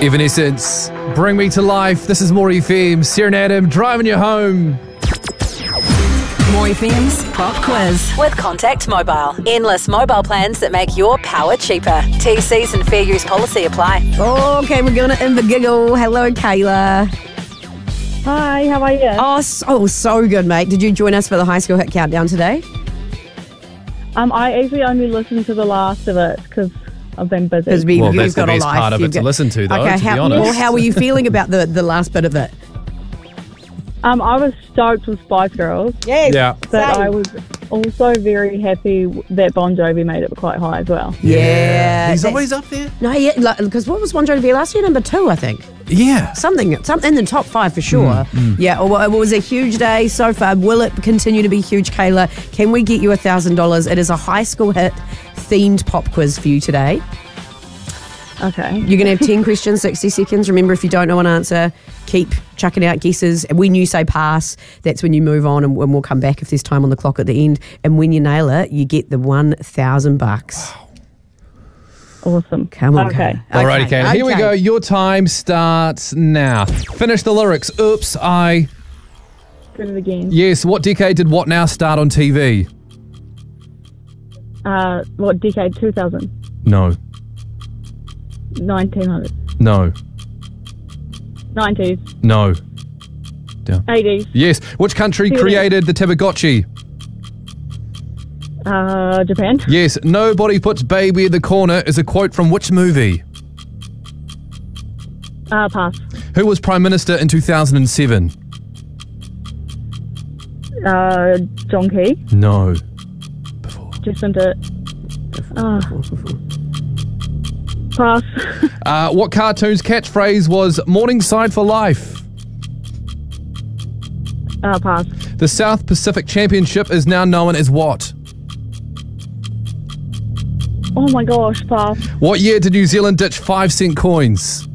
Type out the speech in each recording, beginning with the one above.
Evanescence, Bring Me to Life. This is More FM. Sarah and Adam driving you home. More FM's Pop Quiz. With Contact Mobile. Endless mobile plans that make your power cheaper. TCs and fair use policy apply. Okay, we're going to end the giggle. Hello, Kayla. Hi, how are you? Oh, so good, mate. Did you join us for the High School Hit Countdown today? I actually only listened to the last of it because I've been busy. Well, that's the best part of it to listen to, though, to be honest. Well, how were you feeling about the last bit of it? I was stoked with Spice Girls. Yes. Yeah. But I was also very happy that Bon Jovi made it quite high as well. Yeah. He's always up there. No, yeah, because what was Bon Jovi last year? Number 2, I think. Yeah. Something in the top 5 for sure. Yeah, well, it was a huge day so far. Will it continue to be huge, Kayla? Can we get you $1,000? It is a high school hit themed pop quiz for you today. Okay. You're going to have 10 questions, 60 seconds. Remember, if you don't know an answer, keep chucking out guesses. And when you say pass, that's when you move on, and we'll come back if there's time on the clock at the end. And when you nail it, you get the $1,000. Awesome. Come on, Okay. Alrighty, Kayla. Here we go. Your time starts now. Finish the lyrics. Oops, I... Good it again. Yes, what decade did What Now start on TV? What decade? 2000? No. 1900? No. 90s? No. 80s? Yes. Which country 70s. created the Tamagotchi? Japan? Yes. Nobody puts baby in the corner is a quote from which movie? Pass. Who was Prime Minister in 2007? John Key? No. Jacinda. Pass. What cartoon's catchphrase was Morningside for life? Pass. The South Pacific Championship is now known as what? Oh my gosh, pass. What year did New Zealand ditch 5-cent coins?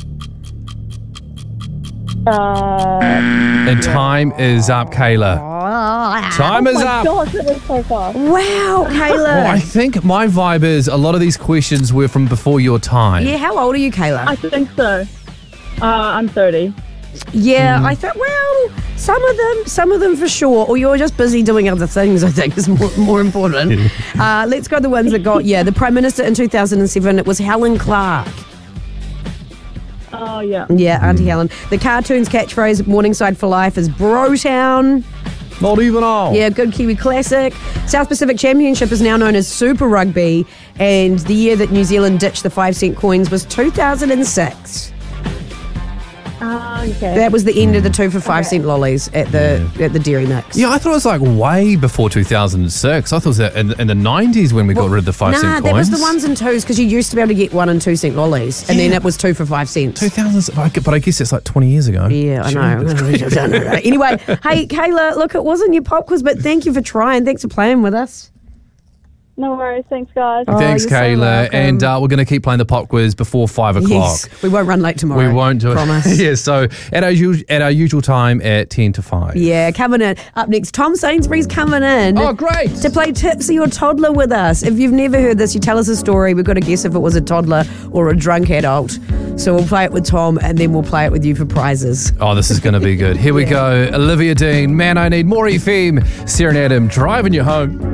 And time is up, Kayla. Time is up. Oh my gosh, it is so fast. Wow, Kayla. Well, I think my vibe is a lot of these questions were from before your time. Yeah, how old are you, Kayla? I think so. I'm 30. Yeah, I thought, well, some of them for sure, or you're just busy doing other things, I think is more important. Let's go the ones that got, the Prime Minister in 2007, it was Helen Clark. Oh, yeah. Yeah, Auntie Helen. The cartoon's catchphrase, Morningside for life, is Brotown. Not even all. Yeah, good Kiwi classic. South Pacific Championship is now known as Super Rugby, and the year that New Zealand ditched the 5-cent coins was 2006. Okay. That was the end of the 2 for 5 cent lollies at the Dairy Mix. Yeah, I thought it was like way before 2006. I thought it was in the 90s when we got rid of the 5-cent coins. Nah, that was the 1s and 2s because you used to be able to get 1 and 2 cent lollies, and then it was 2 for 5 cents. 2000s, but I guess it's like 20 years ago. Yeah, I know. Anyway, hey, Kayla, look, it wasn't your pop quiz, but thank you for trying. Thanks for playing with us. No worries. Thanks, guys. Thanks, you're so Kayla. welcome. And we're going to keep playing the pop quiz before 5 o'clock. Yes, we won't run late tomorrow. We won't do it. Promise. Yeah, so at our usual time at 10 to 5. Yeah, coming in. Up next, Tom Sainsbury's coming in. Oh, great. To play Tipsy or Toddler with us. If you've never heard this, you tell us a story. We've got to guess if it was a toddler or a drunk adult. So we'll play it with Tom and then we'll play it with you for prizes. Oh, this is going to be good. Here we go. Olivia Dean, Man I Need More FM. Sarah and Adam driving you home.